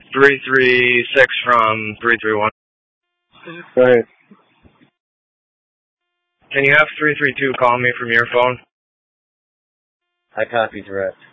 336 from 331. Go ahead. Can you have 332 call me from your phone? I copy direct.